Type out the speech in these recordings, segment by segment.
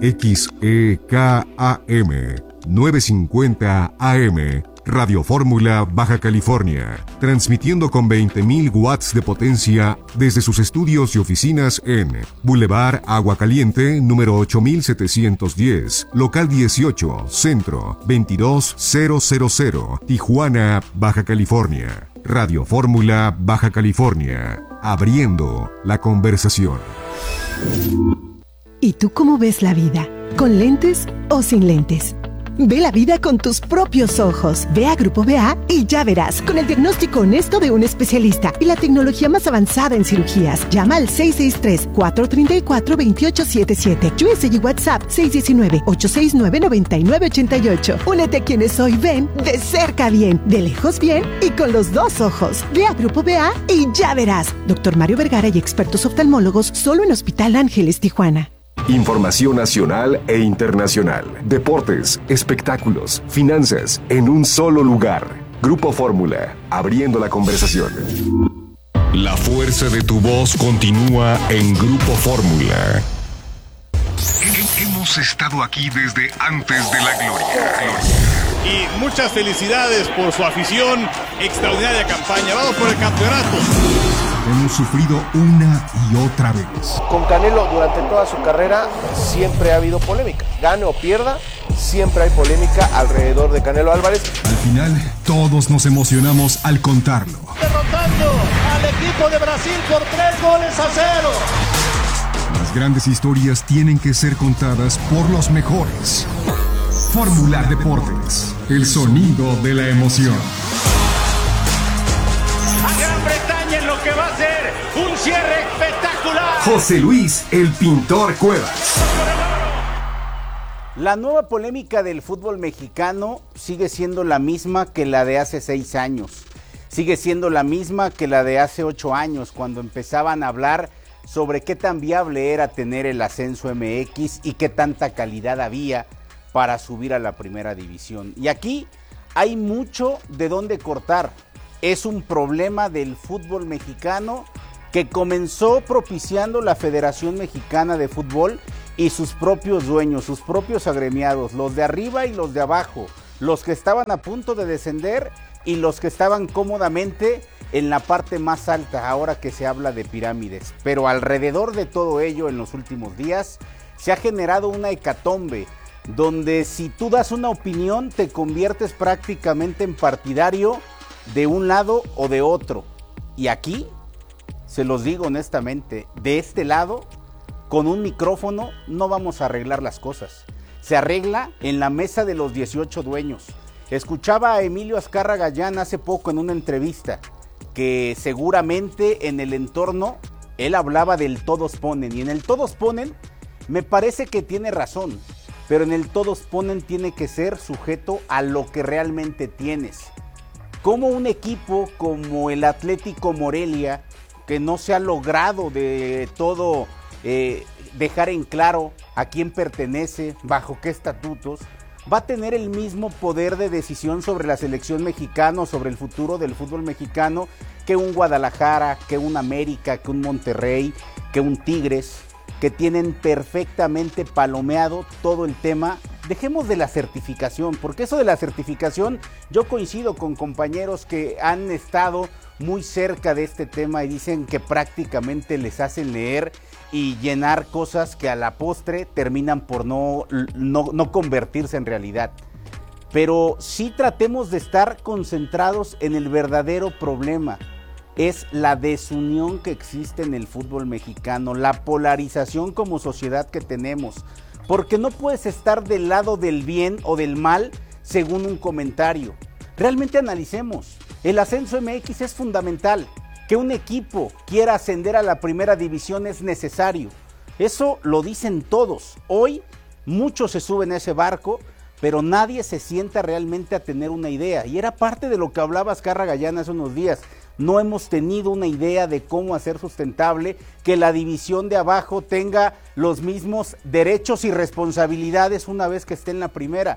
XEKAM 950 AM, Radio Fórmula, Baja California, transmitiendo con 20.000 watts de potencia desde sus estudios y oficinas en Boulevard Agua Caliente, número 8710, local 18, centro 22000, Tijuana, Baja California. Radio Fórmula, Baja California, abriendo la conversación. ¿Y tú cómo ves la vida? ¿Con lentes o sin lentes? Ve la vida con tus propios ojos. Ve a Grupo BA y ya verás, con el diagnóstico honesto de un especialista y la tecnología más avanzada en cirugías. Llama al 663-434-2877. USA y WhatsApp 619-869-9988. Únete a quienes hoy ven de cerca bien, de lejos bien y con los dos ojos. Ve a Grupo BA y ya verás. Dr. Mario Vergara y expertos oftalmólogos solo en Hospital Ángeles, Tijuana. Información nacional e internacional, deportes, espectáculos, finanzas, en un solo lugar. Grupo Fórmula, abriendo la conversación. La fuerza de tu voz continúa en Grupo Fórmula. Hemos estado aquí desde antes de la gloria. Y muchas felicidades por su afición, extraordinaria campaña. Vamos por el campeonato. Hemos sufrido una y otra vez. Con Canelo durante toda su carrera siempre ha habido polémica. Gane o pierda, siempre hay polémica alrededor de Canelo Álvarez. Al final, todos nos emocionamos al contarlo. Derrotando al equipo de Brasil por 3-0. Las grandes historias tienen que ser contadas por los mejores. Fórmula Deportes, el sonido de la emoción. Lo que va a ser un cierre espectacular. José Luis, el pintor Cuevas. La nueva polémica del fútbol mexicano sigue siendo la misma que la de hace 6 años. Sigue siendo la misma que la de hace 8 años, cuando empezaban a hablar sobre qué tan viable era tener el ascenso MX y qué tanta calidad había para subir a la primera división. Y aquí hay mucho de dónde cortar. Es un problema del fútbol mexicano que comenzó propiciando la Federación Mexicana de Fútbol y sus propios dueños, sus propios agremiados, los de arriba y los de abajo, los que estaban a punto de descender y los que estaban cómodamente en la parte más alta, ahora que se habla de pirámides. Pero alrededor de todo ello, en los últimos días, se ha generado una hecatombe, donde si tú das una opinión, te conviertes prácticamente en partidario de un lado o de otro. Y aquí, se los digo honestamente, de este lado, con un micrófono no vamos a arreglar las cosas. Se arregla en la mesa de los 18 dueños. Escuchaba a Emilio Azcárraga Gallán hace poco en una entrevista que seguramente en el entorno él hablaba del todos ponen, y en el todos ponen me parece que tiene razón, pero en el todos ponen tiene que ser sujeto a lo que realmente tienes. Como un equipo como el Atlético Morelia, que no se ha logrado de todo dejar en claro a quién pertenece, bajo qué estatutos, va a tener el mismo poder de decisión sobre la selección mexicana, sobre el futuro del fútbol mexicano, que un Guadalajara, que un América, que un Monterrey, que un Tigres, que tienen perfectamente palomeado todo el tema. Dejemos de la certificación, porque eso de la certificación, yo coincido con compañeros que han estado muy cerca de este tema y dicen que prácticamente les hacen leer y llenar cosas que a la postre terminan por no convertirse en realidad. Pero sí tratemos de estar concentrados en el verdadero problema. Es la desunión que existe en el fútbol mexicano, la polarización como sociedad que tenemos, porque no puedes estar del lado del bien o del mal según un comentario. Realmente analicemos, el ascenso MX es fundamental, que un equipo quiera ascender a la primera división es necesario, eso lo dicen todos. Hoy muchos se suben a ese barco, pero nadie se sienta realmente a tener una idea, y era parte de lo que hablaba Azcárraga Gallán hace unos días. No hemos tenido una idea de cómo hacer sustentable que la división de abajo tenga los mismos derechos y responsabilidades una vez que esté en la primera.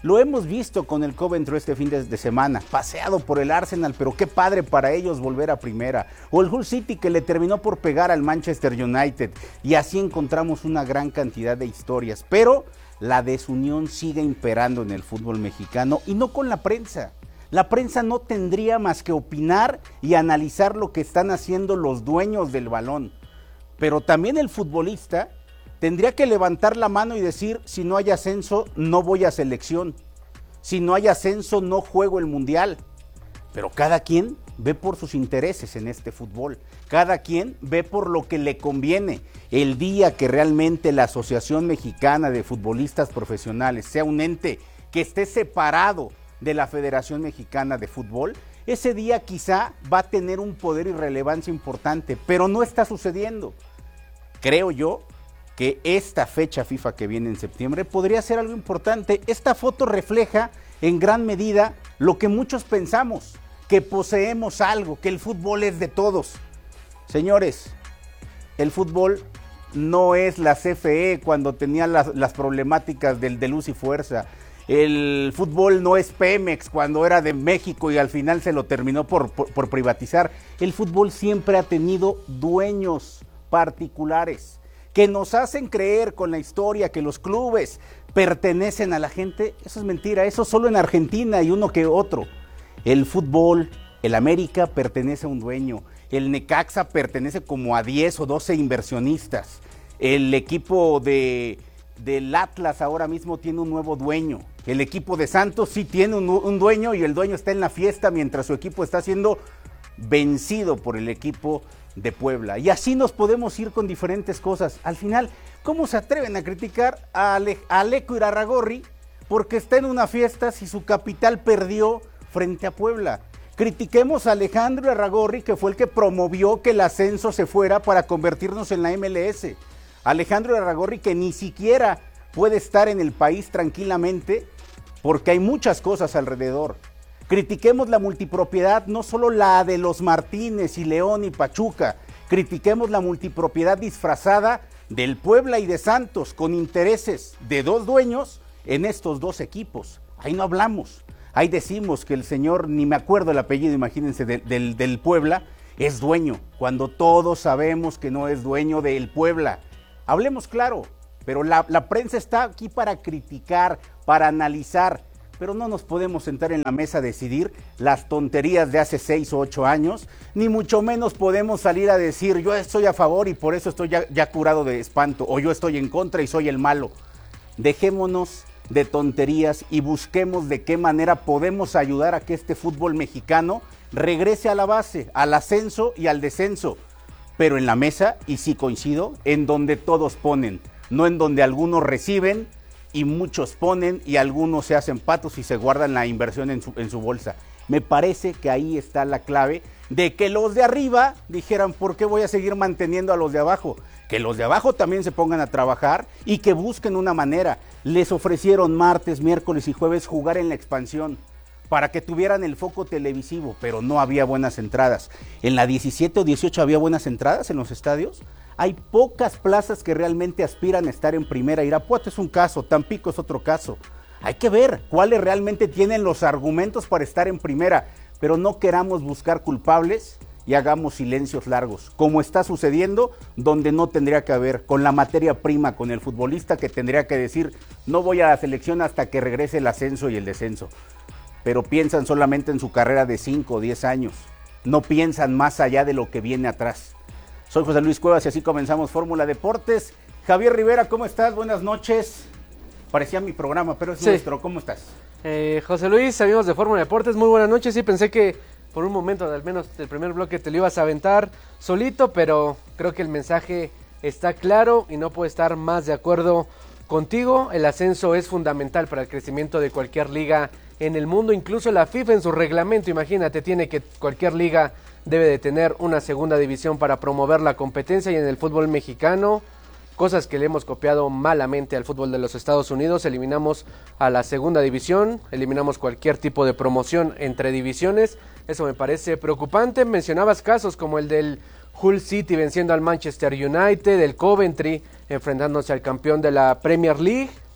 Lo hemos visto con el Coventry este fin de semana, paseado por el Arsenal, pero qué padre para ellos volver a primera. O el Hull City que le terminó por pegar al Manchester United. Y así encontramos una gran cantidad de historias. Pero la desunión sigue imperando en el fútbol mexicano y no con la prensa. La prensa no tendría más que opinar y analizar lo que están haciendo los dueños del balón. Pero también el futbolista tendría que levantar la mano y decir, si no hay ascenso, no voy a selección. Si no hay ascenso, no juego el mundial. Pero cada quien ve por sus intereses en este fútbol. Cada quien ve por lo que le conviene. El día que realmente la Asociación Mexicana de Futbolistas Profesionales sea un ente que esté separado de la Federación Mexicana de Fútbol, ese día quizá va a tener un poder y relevancia importante, pero no está sucediendo. Creo yo que esta fecha FIFA que viene en septiembre podría ser algo importante. Esta foto refleja en gran medida lo que muchos pensamos, que poseemos algo, que el fútbol es de todos. Señores, el fútbol no es la CFE cuando tenía las problemáticas del de luz y fuerza. El fútbol no es Pemex cuando era de México y al final se lo terminó por privatizar. El fútbol siempre ha tenido dueños particulares que nos hacen creer con la historia que los clubes pertenecen a la gente. Eso es mentira, eso solo en Argentina y uno que otro. El fútbol, el América pertenece a un dueño, el Necaxa pertenece como a 10 o 12 inversionistas, el equipo del Atlas ahora mismo tiene un nuevo dueño, el equipo de Santos sí tiene un dueño y el dueño está en la fiesta mientras su equipo está siendo vencido por el equipo de Puebla. Y así nos podemos ir con diferentes cosas. Al final, ¿cómo se atreven a criticar a Aleco Irarrágorri porque está en una fiesta si su capital perdió frente a Puebla? Critiquemos a Alejandro Irarrágorri, que fue el que promovió que el ascenso se fuera para convertirnos en la MLS. Alejandro Irarrágorri que ni siquiera puede estar en el país tranquilamente porque hay muchas cosas alrededor. Critiquemos la multipropiedad, no solo la de los Martínez y León y Pachuca. Critiquemos la multipropiedad disfrazada del Puebla y de Santos con intereses de dos dueños en estos dos equipos. Ahí no hablamos. Ahí decimos que el señor, ni me acuerdo el apellido, imagínense, del Puebla, es dueño, cuando todos sabemos que no es dueño del Puebla. Hablemos claro, pero la prensa está aquí para criticar, para analizar, pero no nos podemos sentar en la mesa a decidir las tonterías de hace 6 o 8 años, ni mucho menos podemos salir a decir yo estoy a favor y por eso estoy ya curado de espanto, o yo estoy en contra y soy el malo. Dejémonos de tonterías y busquemos de qué manera podemos ayudar a que este fútbol mexicano regrese a la base, al ascenso y al descenso, pero en la mesa, y sí coincido, en donde todos ponen, no en donde algunos reciben y muchos ponen y algunos se hacen patos y se guardan la inversión en su bolsa. Me parece que ahí está la clave de que los de arriba dijeran, ¿por qué voy a seguir manteniendo a los de abajo? Que los de abajo también se pongan a trabajar y que busquen una manera. Les ofrecieron martes, miércoles y jueves jugar en la expansión para que tuvieran el foco televisivo, pero no había buenas entradas. En la 17 o 18 había buenas entradas en los estadios. Hay pocas plazas que realmente aspiran a estar en primera. Irapuato es un caso, Tampico es otro caso. Hay que ver cuáles realmente tienen los argumentos para estar en primera, pero no queramos buscar culpables y hagamos silencios largos, como está sucediendo donde no tendría que haber, con la materia prima, con el futbolista que tendría que decir, no voy a la selección hasta que regrese el ascenso y el descenso. Pero piensan solamente en su carrera de 5 o 10 años, no piensan más allá de lo que viene atrás. Soy José Luis Cuevas y así comenzamos Fórmula Deportes. Javier Rivera, ¿cómo estás? Buenas noches. Parecía mi programa, pero es nuestro. ¿Cómo estás? José Luis, amigos de Fórmula Deportes, muy buenas noches. Sí, pensé que por un momento, al menos del primer bloque, te lo ibas a aventar solito, pero creo que el mensaje está claro y no puedo estar más de acuerdo contigo. El ascenso es fundamental para el crecimiento de cualquier liga en el mundo, incluso la FIFA en su reglamento, imagínate, tiene que cualquier liga debe de tener una segunda división para promover la competencia, y en el fútbol mexicano, cosas que le hemos copiado malamente al fútbol de los Estados Unidos, eliminamos a la segunda división, eliminamos cualquier tipo de promoción entre divisiones, eso me parece preocupante. Mencionabas casos como el del Hull City venciendo al Manchester United, el Coventry enfrentándose al campeón de la Premier League,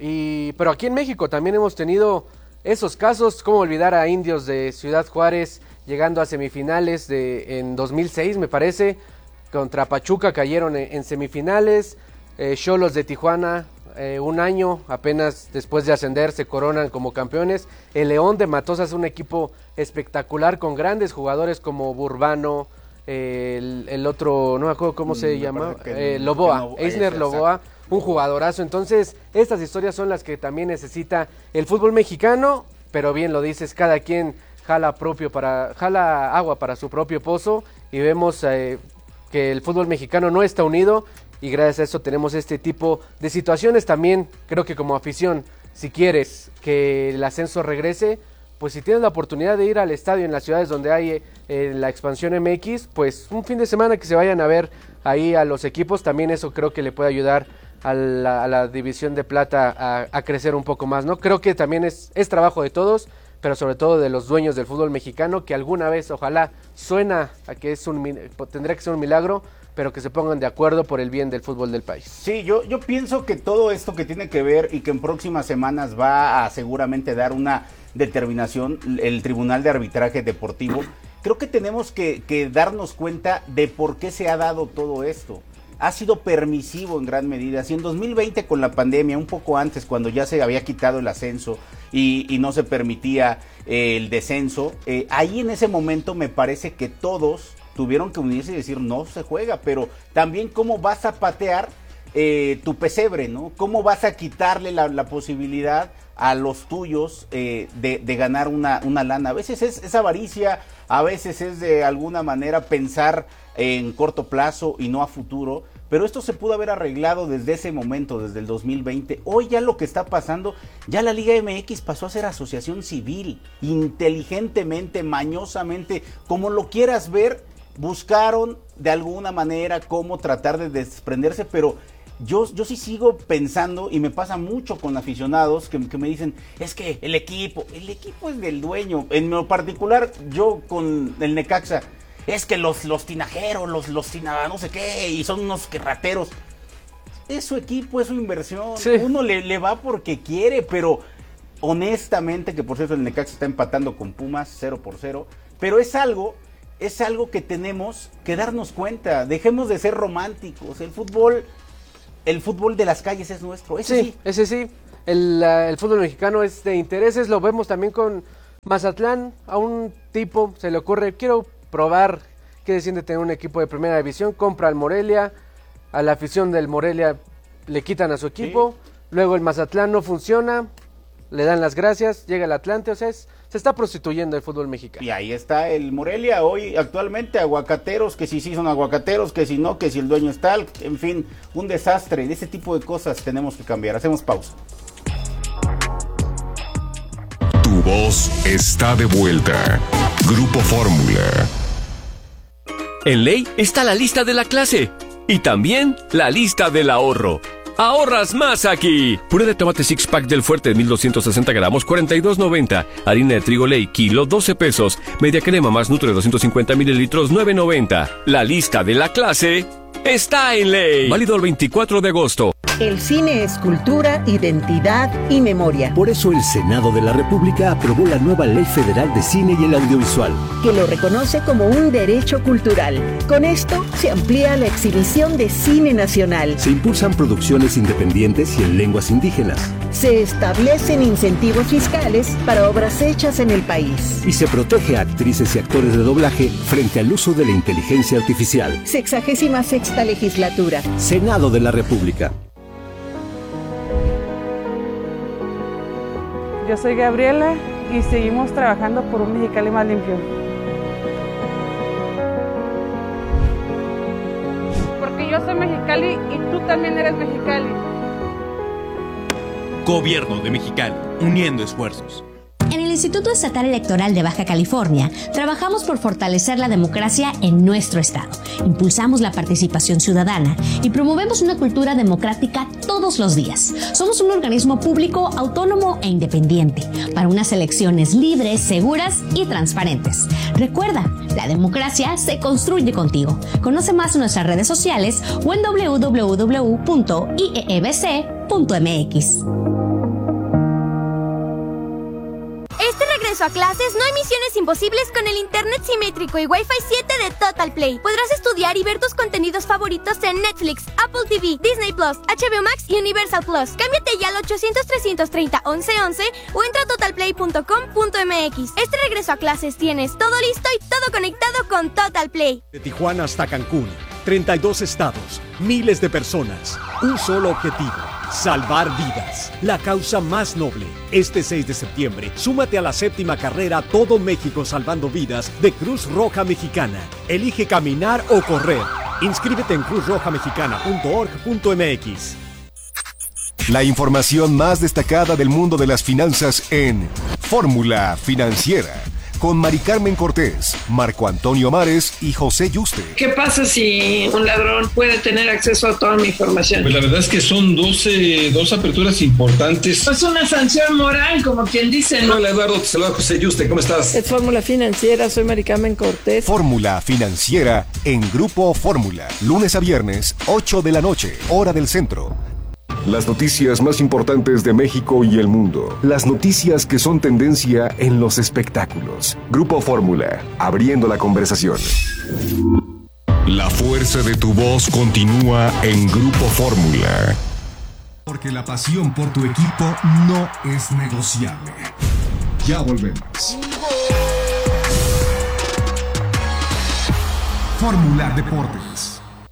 Pero aquí en México también hemos tenido esos casos. ¿Cómo olvidar a Indios de Ciudad Juárez llegando a semifinales en 2006, me parece? Contra Pachuca cayeron en semifinales. Xolos de Tijuana, un año apenas después de ascender, se coronan como campeones. El León de Matosas es un equipo espectacular con grandes jugadores como Burbano, el otro, no me acuerdo cómo se llama, Loboa, Eisner Loboa, un jugadorazo. Entonces, estas historias son las que también necesita el fútbol mexicano, pero bien lo dices, cada quien jala agua para su propio pozo, y vemos que el fútbol mexicano no está unido, y gracias a eso tenemos este tipo de situaciones. También creo que como afición, si quieres que el ascenso regrese, pues si tienes la oportunidad de ir al estadio en las ciudades donde hay la expansión MX, pues un fin de semana que se vayan a ver ahí a los equipos, también eso creo que le puede ayudar a la división de plata a crecer un poco más, ¿no? Creo que también es trabajo de todos, pero sobre todo de los dueños del fútbol mexicano, que alguna vez, ojalá, suena a que tendría que ser un milagro, pero que se pongan de acuerdo por el bien del fútbol del país. Sí, yo pienso que todo esto que tiene que ver y que en próximas semanas va a seguramente dar una determinación el Tribunal de Arbitraje Deportivo, creo que tenemos que darnos cuenta de por qué se ha dado todo esto. Ha sido permisivo en gran medida. Si en 2020 con la pandemia, un poco antes, cuando ya se había quitado el ascenso y no se permitía el descenso, ahí en ese momento me parece que todos tuvieron que unirse y decir no se juega, pero también cómo vas a patear tu pesebre, ¿no? ¿Cómo vas a quitarle la posibilidad a los tuyos de ganar una lana? A veces es avaricia, a veces es de alguna manera pensar en corto plazo y no a futuro, pero esto se pudo haber arreglado desde ese momento, desde el 2020. Hoy ya lo que está pasando, ya la Liga MX pasó a ser asociación civil, inteligentemente, mañosamente, como lo quieras ver, buscaron de alguna manera cómo tratar de desprenderse, pero yo sí sigo pensando, y me pasa mucho con aficionados que me dicen, es que el equipo es del dueño. En lo particular, yo con el Necaxa, es que los tinajeros, los no sé qué, y son unos rateros. Es su equipo, es su inversión. Sí. Uno le va porque quiere, pero honestamente, que por cierto el Necaxa está empatando con Pumas 0-0, pero es algo que tenemos que darnos cuenta. Dejemos de ser románticos. El fútbol de las calles es nuestro. Ese sí. El fútbol mexicano es de intereses. Lo vemos también con Mazatlán. A un tipo se le ocurre, quiero probar qué se siente tener un equipo de primera división. Compra al Morelia. A la afición del Morelia le quitan a su equipo. Sí. Luego el Mazatlán no funciona. Le dan las gracias. Llega el Atlante. O sea, se está prostituyendo el fútbol mexicano. Y ahí está el Morelia hoy actualmente, aguacateros, que si sí son aguacateros, que si no, que si el dueño es tal, en fin, un desastre. De ese tipo de cosas tenemos que cambiar. Hacemos pausa. Tu voz está de vuelta. Grupo Fórmula. En Ley está la lista de la clase y también la lista del ahorro. ¡Ahorras más aquí! Puré de tomate six pack del Fuerte de 1260 gramos, 42.90. Harina de trigo Ley, kilo, 12 pesos. Media crema más Nutri de 250 mililitros, 9.90. La lista de la clase está en Ley. Válido el 24 de agosto. El cine es cultura, identidad y memoria. Por eso el Senado de la República aprobó la nueva Ley Federal de Cine y el Audiovisual, que lo reconoce como un derecho cultural. Con esto se amplía la exhibición de cine nacional. Se impulsan producciones independientes y en lenguas indígenas. Se establecen incentivos fiscales para obras hechas en el país. Y se protege a actrices y actores de doblaje frente al uso de la inteligencia artificial. 66ª legislatura. Senado de la República. Yo soy Gabriela y seguimos trabajando por un Mexicali más limpio. Porque yo soy Mexicali y tú también eres Mexicali. Gobierno de Mexicali, uniendo esfuerzos. En el Instituto Estatal Electoral de Baja California, trabajamos por fortalecer la democracia en nuestro estado. Impulsamos la participación ciudadana y promovemos una cultura democrática todos los días. Somos un organismo público, autónomo e independiente para unas elecciones libres, seguras y transparentes. Recuerda, la democracia se construye contigo. Conoce más en nuestras redes sociales o en www.iebc.mx. regreso a clases, no hay misiones imposibles con el internet simétrico y Wi-Fi 7 de Total Play. Podrás estudiar y ver tus contenidos favoritos en Netflix, Apple TV, Disney Plus, HBO Max y Universal Plus. Cámbiate ya al 800-330-1111 o entra a totalplay.com.mx. Este regreso a clases tienes todo listo y todo conectado con Total Play. De Tijuana hasta Cancún, 32 estados, miles de personas, un solo objetivo: salvar vidas, la causa más noble. Este 6 de septiembre, súmate a la 7ª carrera Todo México Salvando Vidas de Cruz Roja Mexicana. Elige caminar o correr. Inscríbete en cruzrojamexicana.org.mx. La información más destacada del mundo de las finanzas en Fórmula Financiera, con Mari Carmen Cortés, Marco Antonio Mares y José Yuste. ¿Qué pasa si un ladrón puede tener acceso a toda mi información? Pues la verdad es que son dos aperturas importantes. Es una sanción moral, como quien dice, ¿no? Hola Eduardo, te saluda José Yuste, ¿cómo estás? Es Fórmula Financiera, soy Mari Carmen Cortés. Fórmula Financiera en Grupo Fórmula, lunes a viernes, 8 de la noche, hora del centro. Las noticias más importantes de México y el mundo. Las noticias que son tendencia en los espectáculos. Grupo Fórmula, abriendo la conversación. La fuerza de tu voz continúa en Grupo Fórmula. Porque la pasión por tu equipo no es negociable. Ya volvemos. Fórmula Deportes.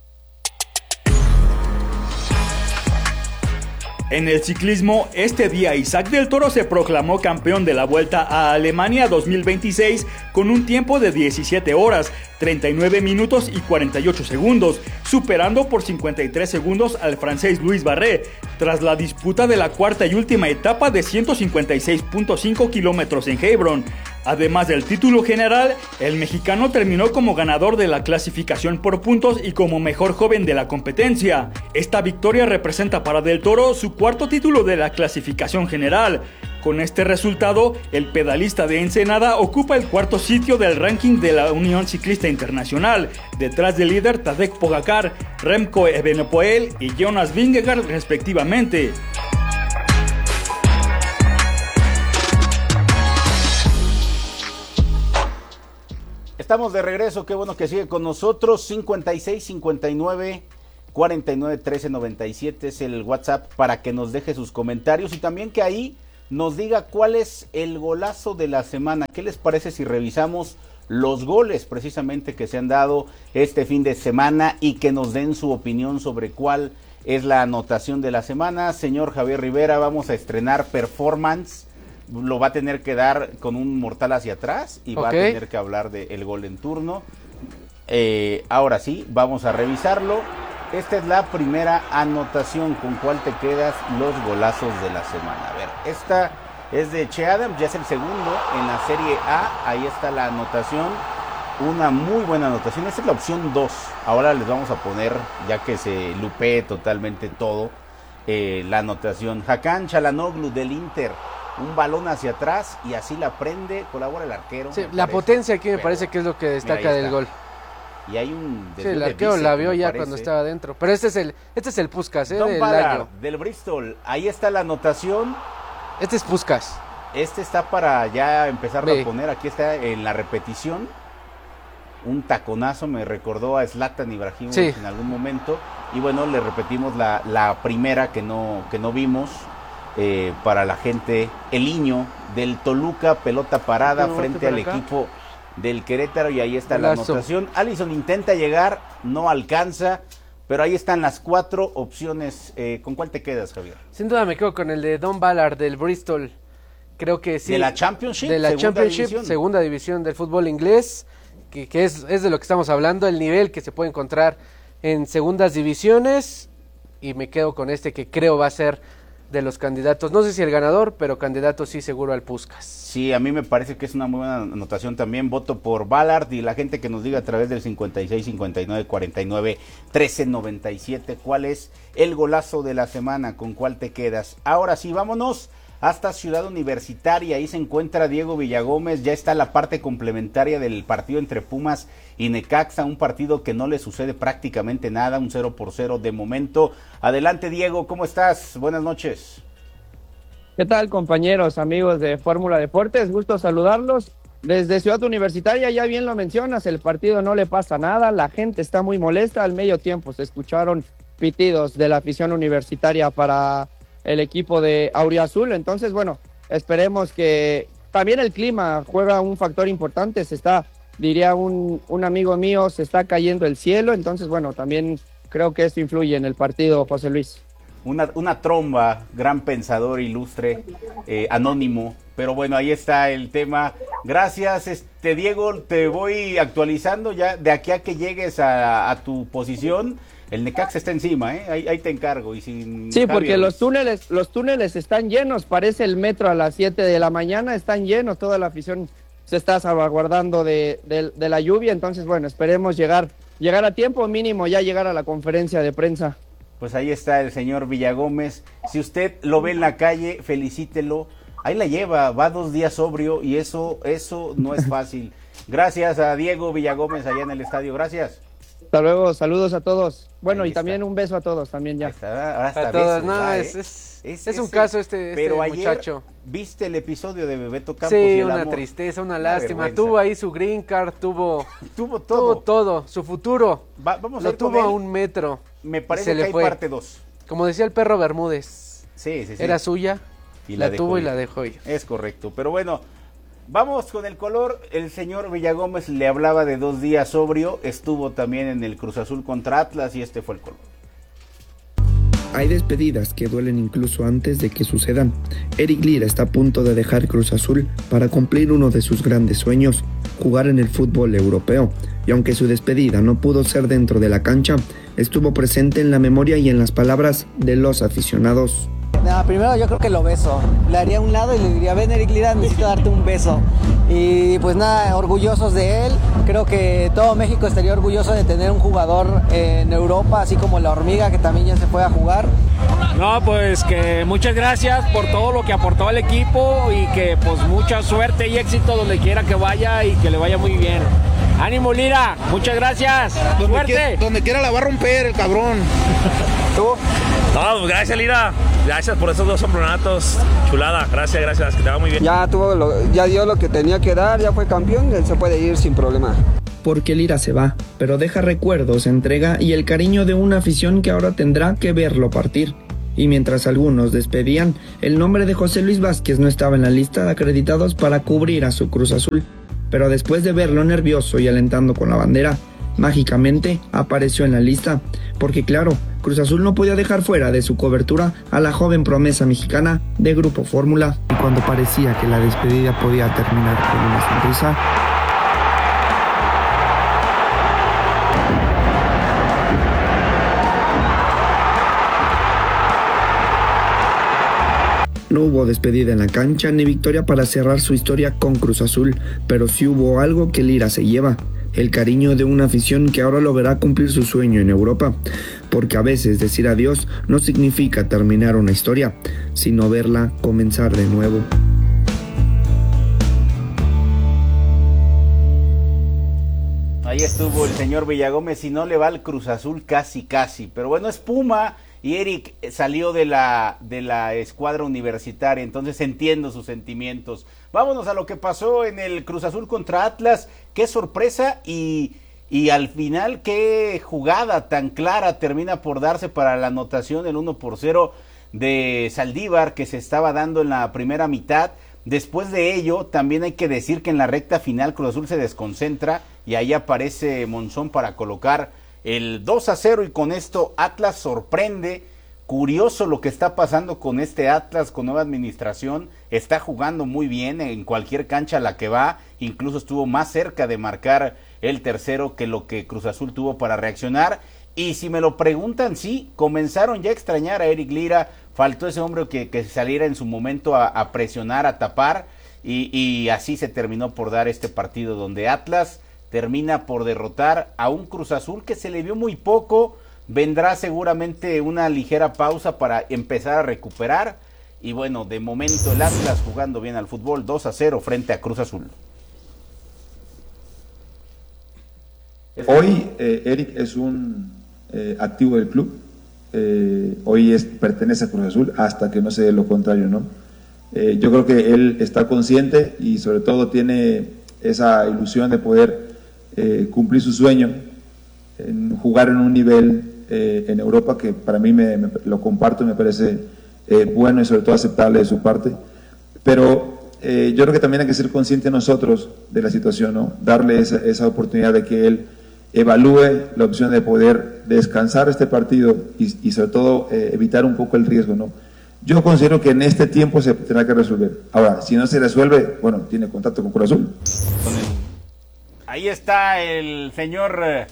En el ciclismo, este día Isaac del Toro se proclamó campeón de la Vuelta a Alemania 2026 con un tiempo de 17 horas, 39 minutos y 48 segundos, superando por 53 segundos al francés Louis Barret, tras la disputa de la cuarta y última etapa de 156.5 kilómetros en Hebron. Además del título general, el mexicano terminó como ganador de la clasificación por puntos y como mejor joven de la competencia. Esta victoria representa para Del Toro su cuarto título de la clasificación general. Con este resultado, el pedalista de Ensenada ocupa el cuarto sitio del ranking de la Unión Ciclista Internacional, detrás del líder Tadej Pogačar, Remco Evenepoel y Jonas Vingegaard respectivamente. Estamos de regreso, qué bueno que sigue con nosotros. 56 59 49 13 97 es el WhatsApp para que nos deje sus comentarios y también que ahí nos diga cuál es el golazo de la semana. ¿Qué les parece si revisamos los goles precisamente que se han dado este fin de semana y que nos den su opinión sobre cuál es la anotación de la semana? Señor Javier Rivera, vamos a estrenar performance. Lo va a tener que dar con un mortal hacia atrás y va a tener que hablar del gol en turno. Ahora sí, vamos a revisarlo. Esta es la primera anotación. ¿Con cuál te quedas? Los golazos de la semana. A ver, esta es de Che Adams, ya es el segundo en la Serie A. Ahí está la anotación. Una muy buena anotación. Esta es la opción 2. Ahora les vamos a poner, ya que se lupee totalmente todo, la anotación. Hakan Çalhanoğlu del Inter. Un balón hacia atrás y así la prende, colabora el arquero. Sí, la potencia aquí me parece que es lo que destaca del gol. Y hay un... Sí, el arquero la vio ya cuando estaba adentro. Pero este es el Puskás, Don Ballard, del Bristol. Ahí está la anotación. Este es Puskás. Este está para ya empezarlo a poner. Aquí está en la repetición. Un taconazo, me recordó a Zlatan Ibrahimovic en algún momento. Y bueno, le repetimos la primera que no vimos. Para la gente, el Iño del Toluca, pelota parada frente al equipo del Querétaro y ahí está la anotación. Alisson intenta llegar, no alcanza, pero ahí están las 4 opciones. ¿Con cuál te quedas, Javier? Sin duda me quedo con el de Don Ballard del Bristol. Creo que sí. De la Championship, segunda división del fútbol inglés, que es de lo que estamos hablando, el nivel que se puede encontrar en segundas divisiones, y me quedo con este que creo va a ser de los candidatos, no sé si el ganador, pero candidato sí seguro al Puskás. Sí, a mí me parece que es una muy buena anotación también. Voto por Ballard y la gente que nos diga a través del 56 59 49 13 97 cuál es el golazo de la semana, con cuál te quedas. Ahora sí, vámonos hasta Ciudad Universitaria. Ahí se encuentra Diego Villagómez. Ya está la parte complementaria del partido entre Pumas y Necaxa, un partido que no le sucede prácticamente nada, un 0-0 de momento. Adelante, Diego, ¿cómo estás? Buenas noches. ¿Qué tal, compañeros, amigos de Fórmula Deportes? Gusto saludarlos. Desde Ciudad Universitaria, ya bien lo mencionas, el partido no le pasa nada, la gente está muy molesta. Al medio tiempo se escucharon pitidos de la afición universitaria para el equipo de Auriazul. Entonces, bueno, esperemos que también el clima juega un factor importante. Diría un amigo mío, se está cayendo el cielo. Entonces, bueno, también creo que esto influye en el partido, José Luis. Una tromba, gran pensador, ilustre, anónimo. Pero bueno, ahí está el tema. Gracias, Diego, te voy actualizando ya de aquí a que llegues a tu posición. El Necaxa está encima, ahí te encargo. Sí, porque los túneles están llenos, parece el metro a las 7 de la mañana, están llenos, toda la afición se está salvaguardando de la lluvia. Entonces, bueno, esperemos llegar a tiempo, mínimo ya llegar a la conferencia de prensa. Pues ahí está el señor Villagómez. Si usted lo ve en la calle, felicítelo. Ahí la lleva, va 2 días sobrio y eso no es fácil. Gracias a Diego Villagómez allá en el estadio, gracias. Hasta luego, saludos a todos. Bueno, y también un beso a todos también ya. A todos, no, es un caso pero ayer, muchacho. ¿Viste el episodio de Bebeto Campos? Sí, una tristeza, una lástima. Vergüenza. Tuvo ahí su green card, tuvo todo, su futuro. Vamos lo tuvo a 1 metro. Me parece que hay parte 2. Como decía el perro Bermúdez. Sí. Era suya, y la tuvo y la dejó ir. Es correcto, pero bueno, vamos con el color. El señor Villagómez le hablaba de 2 días sobrio, estuvo también en el Cruz Azul contra Atlas y este fue el color. Hay despedidas que duelen incluso antes de que sucedan. Eric Lira está a punto de dejar Cruz Azul para cumplir uno de sus grandes sueños, jugar en el fútbol europeo. Y aunque su despedida no pudo ser dentro de la cancha, estuvo presente en la memoria y en las palabras de los aficionados. Primero yo creo que lo beso, le haría a un lado y le diría, ven Eric Lira, necesito darte un beso. Y pues nada, orgullosos de él, creo que todo México estaría orgulloso de tener un jugador en Europa, así como la Hormiga, que también ya se fue a jugar. No, pues que muchas gracias por todo lo que aportó al equipo y que pues mucha suerte y éxito donde quiera que vaya y que le vaya muy bien. ¡Ánimo, Lira! ¡Muchas gracias! ¡Suerte! Donde quiera la va a romper el cabrón. ¿Tú? No, gracias, Lira. Gracias por esos 2 campeonatos. Chulada. Gracias. Que te va muy bien. Ya dio lo que tenía que dar, ya fue campeón, él se puede ir sin problema. Porque Lira se va, pero deja recuerdos, entrega y el cariño de una afición que ahora tendrá que verlo partir. Y mientras algunos despedían, el nombre de José Luis Vázquez no estaba en la lista de acreditados para cubrir a su Cruz Azul. Pero después de verlo nervioso y alentando con la bandera, mágicamente apareció en la lista, porque claro, Cruz Azul no podía dejar fuera de su cobertura a la joven promesa mexicana de Grupo Fórmula. Y cuando parecía que la despedida podía terminar con una sonrisa, no hubo despedida en la cancha ni victoria para cerrar su historia con Cruz Azul, pero sí hubo algo que Lira se lleva, el cariño de una afición que ahora lo verá cumplir su sueño en Europa, porque a veces decir adiós no significa terminar una historia, sino verla comenzar de nuevo. Ahí estuvo el señor Villagómez, si no le va al Cruz Azul casi, pero bueno, es Puma. Y Eric salió de la escuadra universitaria, entonces entiendo sus sentimientos. Vámonos a lo que pasó en el Cruz Azul contra Atlas. Qué sorpresa y al final qué jugada tan clara termina por darse para la anotación del 1-0 de Saldívar que se estaba dando en la primera mitad. Después de ello, también hay que decir que en la recta final Cruz Azul se desconcentra y ahí aparece Monzón para colocar el 2-0 y con esto Atlas sorprende. Curioso lo que está pasando con este Atlas, con nueva administración, está jugando muy bien en cualquier cancha a la que va, incluso estuvo más cerca de marcar el tercero que lo que Cruz Azul tuvo para reaccionar. Y si me lo preguntan, sí, comenzaron ya a extrañar a Eric Lira, faltó ese hombre que saliera en su momento a presionar, a tapar, y así se terminó por dar este partido donde Atlas termina por derrotar a un Cruz Azul que se le vio muy poco. Vendrá seguramente una ligera pausa para empezar a recuperar. Y bueno, de momento el Atlas jugando bien al fútbol, 2-0 frente a Cruz Azul. Hoy Eric es un activo del club. Hoy pertenece a Cruz Azul hasta que no se dé lo contrario, ¿no? Yo creo que él está consciente y sobre todo tiene esa ilusión de poder cumplir su sueño, en jugar en un nivel en Europa que para mí lo comparto y me parece bueno y sobre todo aceptable de su parte. Pero yo creo que también hay que ser conscientes nosotros de la situación, ¿no? Darle esa oportunidad de que él evalúe la opción de poder descansar este partido y sobre todo evitar un poco el riesgo, ¿no? Yo considero que en este tiempo se tendrá que resolver. Ahora, si no se resuelve, bueno, tiene contacto con Cruz Azul. Ahí está el señor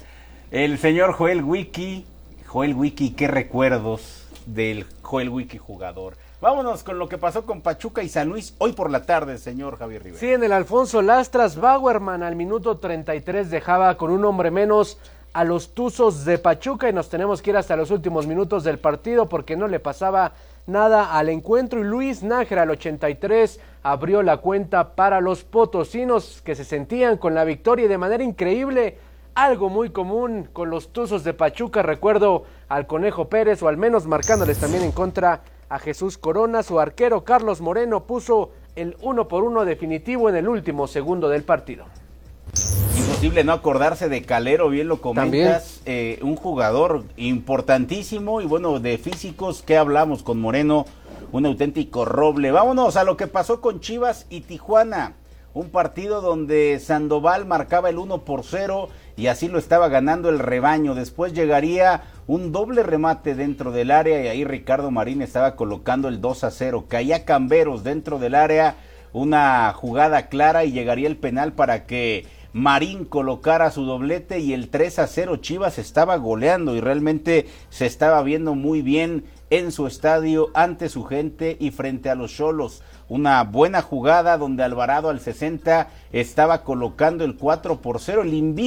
Joel Wiki. Joel Wiki, qué recuerdos del Joel Wiki jugador. Vámonos con lo que pasó con Pachuca y San Luis hoy por la tarde, señor Javier Rivera. Sí, en el Alfonso Lastras, Bauerman al minuto 33 dejaba con un hombre menos a los Tuzos de Pachuca y nos tenemos que ir hasta los últimos minutos del partido porque no le pasaba nada al encuentro y Luis Nájera al 83 abrió la cuenta para los potosinos que se sentían con la victoria y de manera increíble, algo muy común con los Tuzos de Pachuca, recuerdo al Conejo Pérez o al menos marcándoles también en contra a Jesús Corona, su arquero Carlos Moreno puso el 1-1 definitivo en el último segundo del partido. Imposible no acordarse de Calero, bien lo comentas, un jugador importantísimo y bueno, de físicos, ¿qué hablamos con Moreno? Un auténtico roble. Vámonos a lo que pasó con Chivas y Tijuana, un partido donde Sandoval marcaba el 1-0 y así lo estaba ganando el rebaño. Después llegaría un doble remate dentro del área y ahí Ricardo Marín estaba colocando el 2-0. Caía Camberos dentro del área, una jugada clara y llegaría el penal para que Marín colocara su doblete y el 3-0. Chivas estaba goleando y realmente se estaba viendo muy bien en su estadio, ante su gente y frente a los Xolos. Una buena jugada donde Alvarado al 60 estaba colocando el 4-0.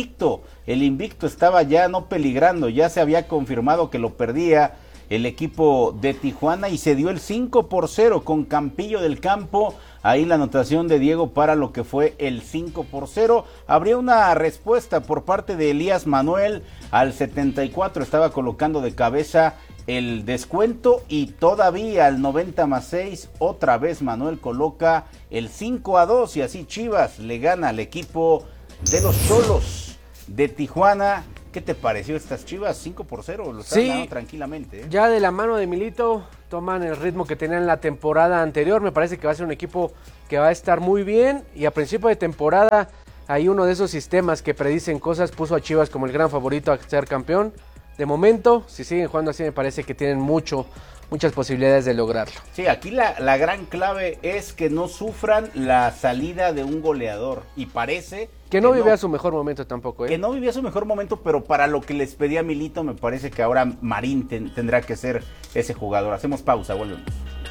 El invicto estaba ya no peligrando, ya se había confirmado que lo perdía el equipo de Tijuana y se dio el 5-0 con Campillo del Campo. Ahí la anotación de Diego para lo que fue el 5-0. Habría una respuesta por parte de Elías Manuel. Al 74 estaba colocando de cabeza el descuento y todavía al 90+6 otra vez Manuel coloca el 5-2 y así Chivas le gana al equipo de los Xolos de Tijuana. ¿Qué te pareció estas Chivas? 5-0, lo están ganando tranquilamente. Ya de la mano de Milito toman el ritmo que tenían la temporada anterior. Me parece que va a ser un equipo que va a estar muy bien y a principio de temporada hay uno de esos sistemas que predicen cosas, puso a Chivas como el gran favorito a ser campeón. De momento, si siguen jugando así, me parece que tienen muchas posibilidades de lograrlo. Sí, aquí la gran clave es que no sufran la salida de un goleador. Y parece que no vivía su mejor momento tampoco. Que no vivía su mejor momento, pero para lo que les pedía Milito, me parece que ahora Marín tendrá que ser ese jugador. Hacemos pausa, volvemos.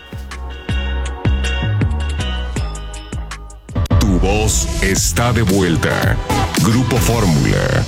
Tu voz está de vuelta. Grupo Fórmula.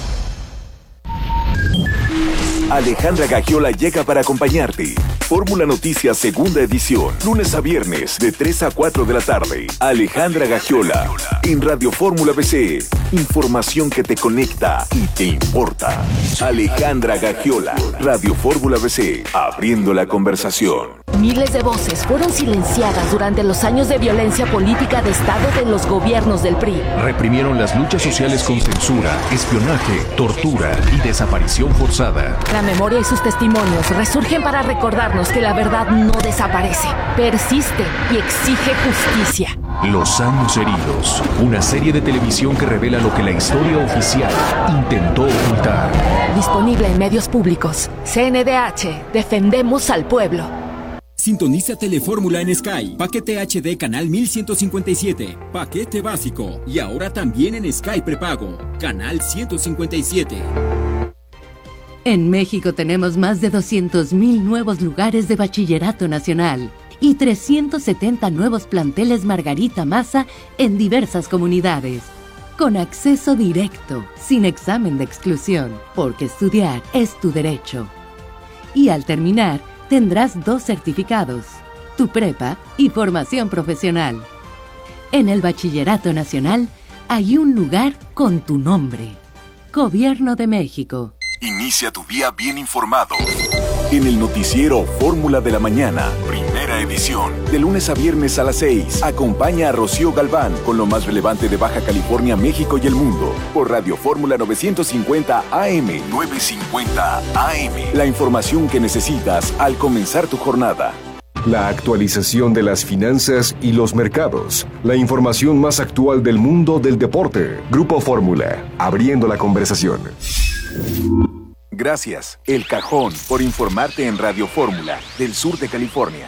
Alejandra Gagiola llega para acompañarte. Fórmula Noticias segunda edición, lunes a viernes de 3 a 4 de la tarde. Alejandra Gagiola en Radio Fórmula BC. Información que te conecta y te importa. Alejandra Gagiola, Radio Fórmula BC, abriendo la conversación. Miles de voces fueron silenciadas durante los años de violencia política de Estado de los gobiernos del PRI. Reprimieron las luchas sociales con censura, espionaje, tortura y desaparición forzada. La memoria y sus testimonios resurgen para recordarnos que la verdad no desaparece, persiste y exige justicia. Los años heridos, una serie de televisión que revela lo que la historia oficial intentó ocultar. Disponible en medios públicos. CNDH, defendemos al pueblo. Sintoniza Telefórmula en Sky. Paquete HD canal 1157. Paquete básico. Y ahora también en Sky prepago. Canal 157. En México tenemos más de 200,000 nuevos lugares de bachillerato nacional y 370 nuevos planteles Margarita Maza en diversas comunidades. Con acceso directo, sin examen de exclusión, porque estudiar es tu derecho. Y al terminar, tendrás 2 certificados, tu prepa y formación profesional. En el Bachillerato Nacional hay un lugar con tu nombre. Gobierno de México. Inicia tu día bien informado. En el noticiero Fórmula de la Mañana, primera Primera edición. De lunes a viernes a las 6. Acompaña a Rocío Galván con lo más relevante de Baja California, México y el mundo. Por Radio Fórmula 950 AM. 950 AM. La información que necesitas al comenzar tu jornada. La actualización de las finanzas y los mercados. La información más actual del mundo del deporte. Grupo Fórmula, abriendo la conversación. Gracias, El Cajón, por informarte en Radio Fórmula, del sur de California.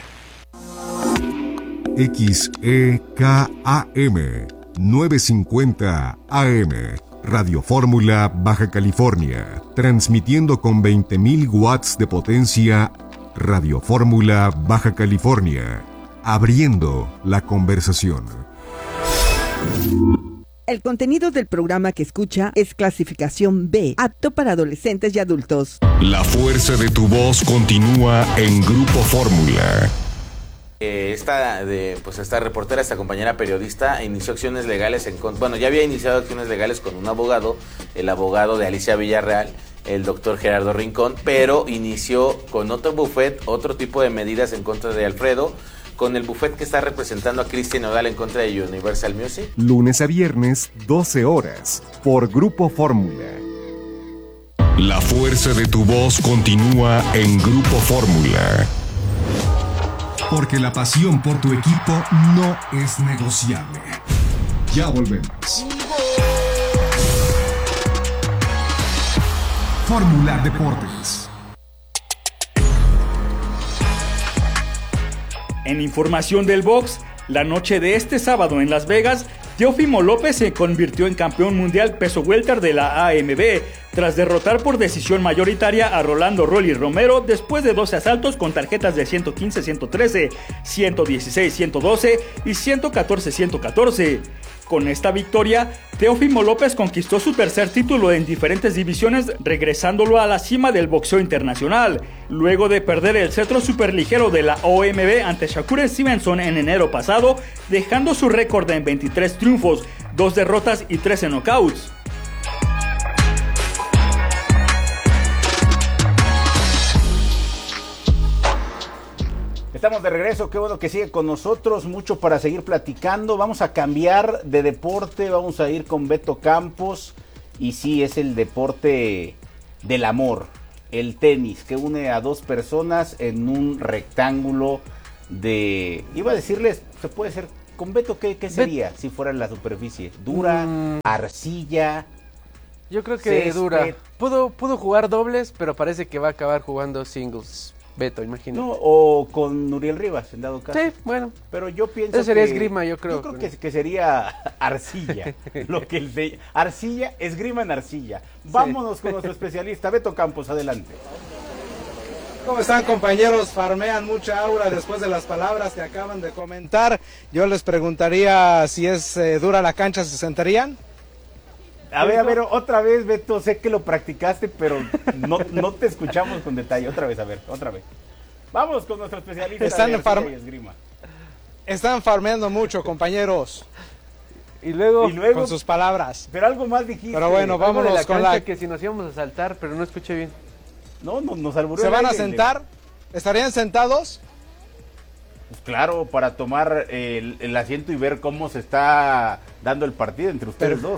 XEKAM 950 AM. Radio Fórmula, Baja California. Transmitiendo con 20.000 watts de potencia. Radio Fórmula, Baja California. Abriendo la conversación. El contenido del programa que escucha es clasificación B, apto para adolescentes y adultos. La fuerza de tu voz continúa en Grupo Fórmula. Esta reportera, esta compañera periodista, inició acciones legales ya había iniciado acciones legales con un abogado, el abogado de Alicia Villarreal, el doctor Gerardo Rincón, pero inició con otro bufet, otro tipo de medidas en contra de Alfredo, con el bufet que está representando a Cristian Nodal en contra de Universal Music. Lunes a viernes, 12 horas, por Grupo Fórmula. La fuerza de tu voz continúa en Grupo Fórmula. Porque la pasión por tu equipo no es negociable. Ya volvemos. Fórmula Deportes. En información del box, la noche de este sábado en Las Vegas, Teófimo López se convirtió en campeón mundial peso welter de la AMB, tras derrotar por decisión mayoritaria a Rolando Rolly Romero después de 12 asaltos con tarjetas de 115-113, 116-112 y 114-114. Con esta victoria, Teófimo López conquistó su tercer título en diferentes divisiones, regresándolo a la cima del boxeo internacional, luego de perder el cetro superligero de la OMB ante Shakur Stevenson en enero pasado, dejando su récord en 23 triunfos, 2 derrotas y 13 knockouts. Estamos de regreso, qué bueno que sigue con nosotros, mucho para seguir platicando. Vamos a cambiar de deporte, vamos a ir con Beto Campos. Y sí, es el deporte del amor, el tenis, que une a dos personas en un rectángulo de... Iba a decirles, se puede ser... Con Beto, ¿qué sería si fuera la superficie? ¿Dura? ¿Arcilla? Yo creo que dura. Pudo jugar dobles, pero parece que va a acabar jugando singles. Beto, imagino. No, o con Nuriel Rivas, en dado caso. Sí, bueno. Pero yo pienso eso sería esgrima, yo creo. Yo creo que sería arcilla. Arcilla, esgrima en arcilla. Vámonos con nuestro especialista, Beto Campos, adelante. ¿Cómo están, compañeros? Farmean mucha aura después de las palabras que acaban de comentar. Yo les preguntaría si es dura la cancha, ¿se sentarían? A ver, otra vez, Beto, sé que lo practicaste, pero no te escuchamos con detalle. Otra vez. Vamos con nuestro especialista de arcilla y esgrima. Están farmeando mucho, compañeros. Y luego con sus palabras. Pero algo más dijiste. Pero bueno, vámonos con la... que si nos íbamos a saltar, pero no escuché bien. No, nos albureó. ¿Se van a sentar? ¿Estarían sentados? Pues claro, para tomar el asiento y ver cómo se está dando el partido entre ustedes dos.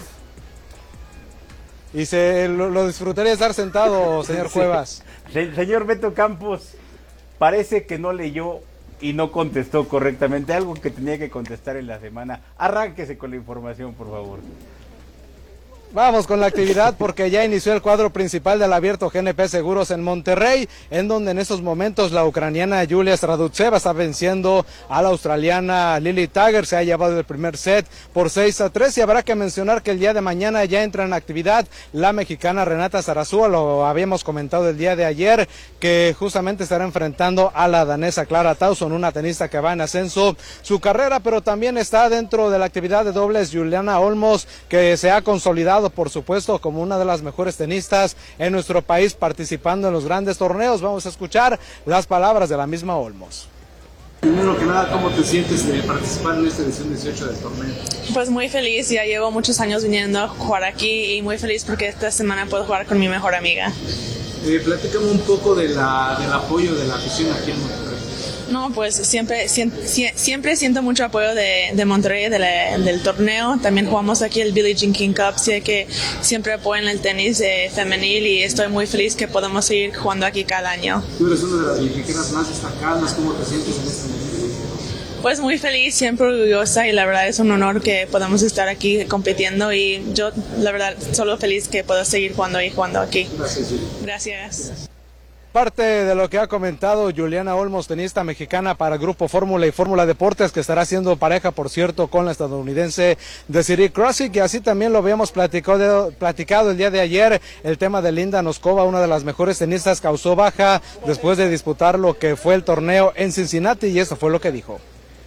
Y lo disfrutaría estar sentado, señor Cuevas. Señor Beto Campos, parece que no leyó y no contestó correctamente algo que tenía que contestar en la semana. Arránquese con la información, por favor. Vamos con la actividad porque ya inició el cuadro principal del Abierto GNP Seguros en Monterrey, en donde en estos momentos la ucraniana Yulia Stradutseva está venciendo a la australiana Lily Tagger. Se ha llevado el primer set por 6-3 y habrá que mencionar que el día de mañana ya entra en actividad la mexicana Renata Zarazúa. Lo habíamos comentado el día de ayer, que justamente estará enfrentando a la danesa Clara Tauson, una tenista que va en ascenso su carrera, pero también está dentro de la actividad de dobles Juliana Olmos, que se ha consolidado por supuesto como una de las mejores tenistas en nuestro país participando en los grandes torneos. Vamos a escuchar las palabras de la misma Olmos. Primero que nada, ¿cómo te sientes de participar en esta edición 18 del torneo? Pues muy feliz, ya llevo muchos años viniendo a jugar aquí y muy feliz porque esta semana puedo jugar con mi mejor amiga. Platícame un poco del apoyo de la afición aquí en Monterrey. No, pues siempre siento mucho apoyo de Monterrey, del torneo. También jugamos aquí el Billie Jean King Cup, sé que siempre apoyan el tenis femenil y estoy muy feliz que podamos seguir jugando aquí cada año. Tú eres una de las mexicanas más destacadas, ¿cómo te sientes en este momento? Pues muy feliz, siempre orgullosa y la verdad es un honor que podamos estar aquí compitiendo y yo la verdad solo feliz que puedo seguir jugando aquí. Gracias. Parte de lo que ha comentado Juliana Olmos, tenista mexicana para Grupo Fórmula y Fórmula Deportes, que estará siendo pareja, por cierto, con la estadounidense Desiree Krosic, y así también lo habíamos platicado el día de ayer. El tema de Linda Noskova, una de las mejores tenistas, causó baja después de disputar lo que fue el torneo en Cincinnati, y eso fue lo que dijo.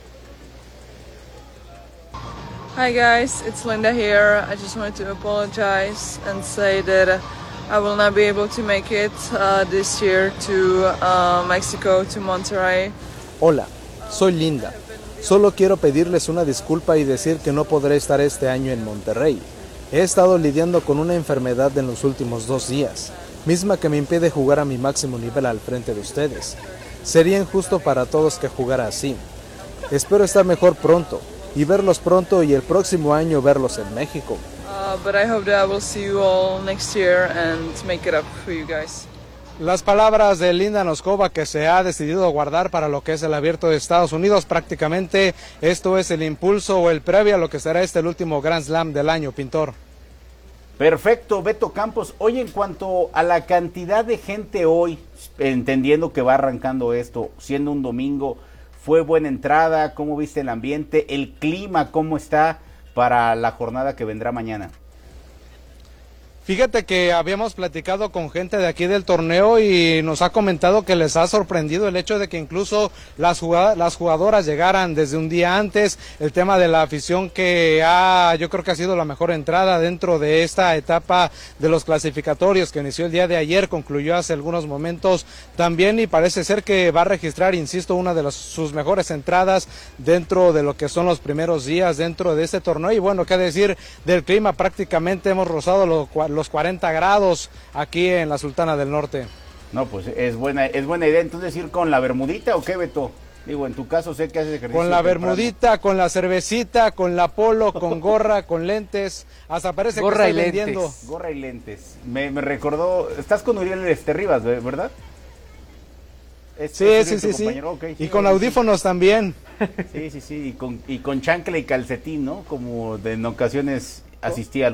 Hi guys, it's Linda here. I just wanted to apologize and say that I will not be able to make it this year to Mexico, to Monterrey. Hola, soy Linda. Solo quiero pedirles una disculpa y decir que no podré estar este año en Monterrey. He estado lidiando con una enfermedad en los últimos 2 días, misma que me impide jugar a mi máximo nivel al frente de ustedes. Sería injusto para todos que jugara así. Espero estar mejor pronto y verlos pronto y el próximo año verlos en México. But I hope that I will see you all next year and make it up for you guys. Las palabras de Linda Noskova, que se ha decidido guardar para lo que es el Abierto de Estados Unidos. Prácticamente esto es el impulso o el previo a lo que será el último Grand Slam del año, Pintor. Perfecto, Beto Campos. Oye, en cuanto a la cantidad de gente hoy, entendiendo que va arrancando esto, siendo un domingo, ¿fue buena entrada? ¿Cómo viste el ambiente? ¿El clima cómo está para la jornada que vendrá mañana? Fíjate que habíamos platicado con gente de aquí del torneo y nos ha comentado que les ha sorprendido el hecho de que incluso las jugadoras llegaran desde un día antes. El tema de la afición que yo creo que ha sido la mejor entrada dentro de esta etapa de los clasificatorios que inició el día de ayer, concluyó hace algunos momentos también, y parece ser que va a registrar, insisto, una de sus mejores entradas dentro de lo que son los primeros días dentro de este torneo. Y bueno, qué decir del clima, prácticamente hemos rozado los 40 grados aquí en la Sultana del Norte. No, pues es buena idea. Entonces, ¿ir con la bermudita o qué, Beto? Digo, en tu caso sé que haces ejercicio. Con la bermudita, con la cervecita, con la polo, con gorra, con lentes. Hasta parece gorra que estoy vendiendo. Gorra y lentes. Me recordó, estás con Uriel Rivas, ¿verdad? Sí. Okay, y con audífonos también. Sí. Y con chancla y calcetín, ¿no? Como en ocasiones asistí a